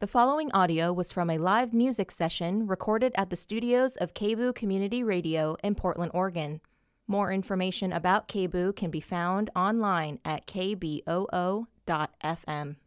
The following audio was from a live music session recorded at the studios of KBOO Community Radio in Portland, Oregon. More information about KBOO can be found online at kboo.fm.